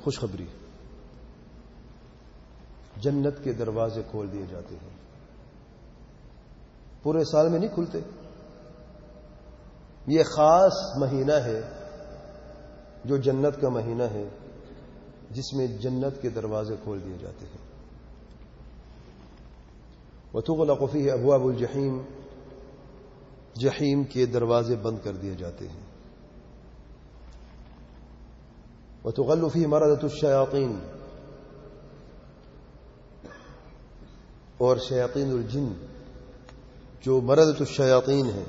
خوشخبری، جنت کے دروازے کھول دیے جاتے ہیں. پورے سال میں نہیں کھلتے، یہ خاص مہینہ ہے جو جنت کا مہینہ ہے، جس میں جنت کے دروازے کھول دیے جاتے ہیں. وَتُغْلَقُ فِيهِ أَبْوَابُ الْجَحِيمِ، جحیم کے دروازے بند کر دیے جاتے ہیں. وَتُغَلُّ فِيهِ مَرَدَةُ الشَّيَاطِينِ، اور شیاطین الجن جو مردۃ الشیاطین ہیں،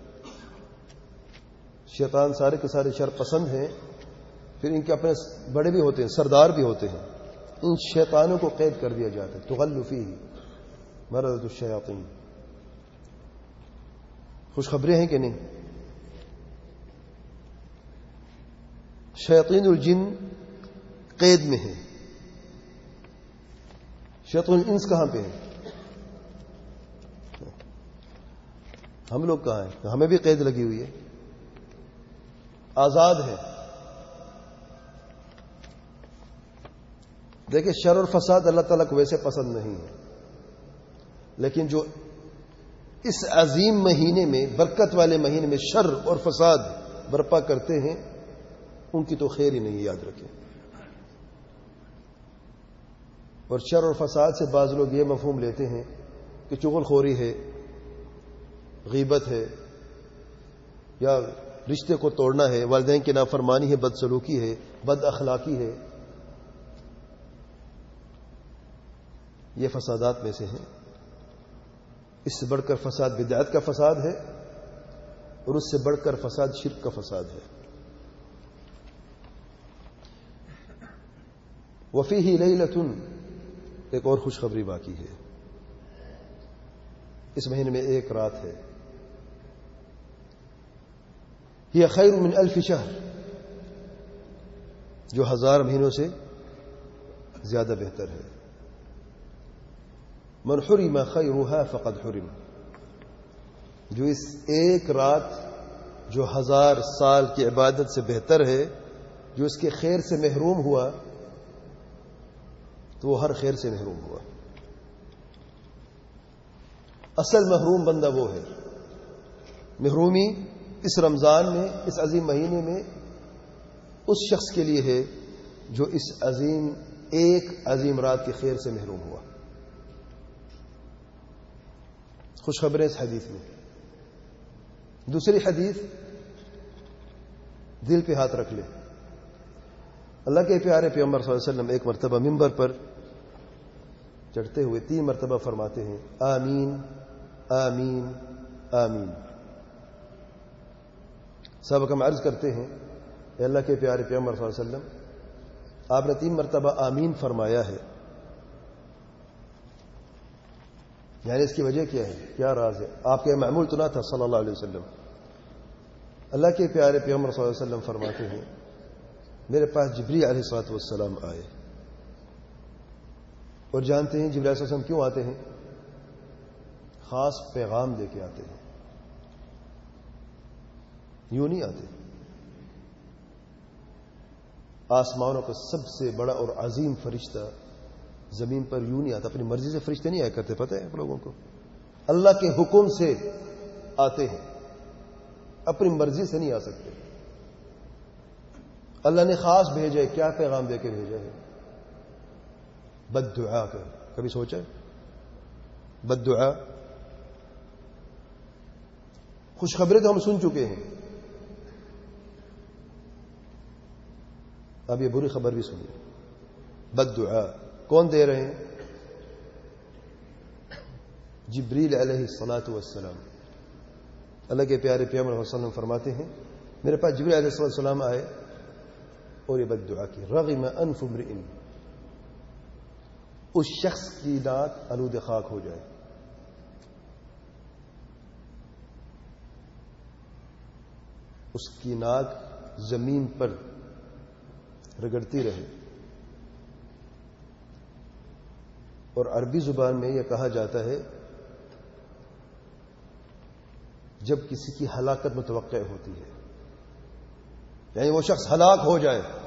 شیطان سارے کے سارے شر پسند ہیں، پھر ان کے اپنے بڑے بھی ہوتے ہیں، سردار بھی ہوتے ہیں، ان شیطانوں کو قید کر دیا جاتا ہے. تغل فیہ مردۃ الشیاطین. خوشخبری ہیں کہ نہیں؟ شیاطین الجن قید میں ہیں. شیاطین الانس کہاں پہ ہیں؟ ہم لوگ کہاں ہیں؟ ہمیں بھی قید لگی ہوئی ہے، آزاد ہے. دیکھیں، شر اور فساد اللہ تعالیٰ کو ویسے پسند نہیں ہے، لیکن جو اس عظیم مہینے میں، برکت والے مہینے میں شر اور فساد برپا کرتے ہیں، ان کی تو خیر ہی نہیں، یاد رکھیں. اور شر اور فساد سے بعض لوگ یہ مفہوم لیتے ہیں کہ چغل خوری ہے، غیبت ہے، یا رشتے کو توڑنا ہے، والدین کی نافرمانی ہے، بدسلوکی ہے، بد اخلاقی ہے. یہ فسادات میں سے ہیں. اس سے بڑھ کر فساد بدعت کا فساد ہے، اور اس سے بڑھ کر فساد شرک کا فساد ہے. وفیہ لیلۃ، ایک اور خوشخبری باقی ہے. اس مہینے میں ایک رات ہے، یہ خیر من الف شہر، جو 1000 مہینوں سے زیادہ بہتر ہے. من حرم خیرها فقد حرم، جو اس ایک رات جو 1000 سال کی عبادت سے بہتر ہے، جو اس کے خیر سے محروم ہوا تو وہ ہر خیر سے محروم ہوا. اصل محروم بندہ وہ ہے. محرومی اس رمضان میں، اس عظیم مہینے میں اس شخص کے لیے ہے جو اس ایک عظیم رات کی خیر سے محروم ہوا. خوشخبریں اس حدیث میں. دوسری حدیث دل پہ ہاتھ رکھ لے. اللہ کے پیارے پیغمبر صلی اللہ علیہ وسلم ایک مرتبہ منبر پر چڑھتے ہوئے 3 مرتبہ فرماتے ہیں، آمین آمین آمین. صحابہ ہم عرض کرتے ہیں، اے اللہ کے پیارے پیغمبر صلی اللہ علیہ وسلم، آپ نے 3 مرتبہ آمین فرمایا ہے، یعنی اس کی وجہ کیا ہے؟ کیا راز ہے؟ آپ کے معمول تو نہ تھا صلی اللہ علیہ وسلم. اللہ کے پیارے پیغمبر صلی اللہ علیہ وسلم فرماتے ہیں، میرے پاس جبریل علیہ الصلوۃ والسلام آئے. اور جانتے ہیں جبریل علیہ السلام کیوں آتے ہیں؟ خاص پیغام دے کے آتے ہیں، یوں نہیں آتے. آسمانوں کا سب سے بڑا اور عظیم فرشتہ زمین پر یوں نہیں آتا. اپنی مرضی سے فرشتے نہیں آیا کرتے، پتہ ہے آپ لوگوں کو؟ اللہ کے حکم سے آتے ہیں، اپنی مرضی سے نہیں آ سکتے. اللہ نے خاص بھیجا ہے. کیا پیغام دے کے بھیجا ہے؟ بد دعا کر. کبھی سوچا بد دعا؟ خوشخبری تو ہم سن چکے ہیں، اب یہ بری خبر بھی سنیے. بد دعا کون دے رہے ہیں؟ جبریل علیہ الصلاۃ والسلام. اللہ کے پیارے پیغمبر صلی اللہ علیہ وسلم فرماتے ہیں، میرے پاس جبریل علیہ السلام آئے اور یہ بد دعا کی. رغم انف امرئ، اس شخص کی ناک آلود خاک ہو جائے. اس کی ناک زمین پر رگڑتی رہے. اور عربی زبان میں یہ کہا جاتا ہے جب کسی کی ہلاکت متوقع ہوتی ہے، یعنی وہ شخص ہلاک ہو جائے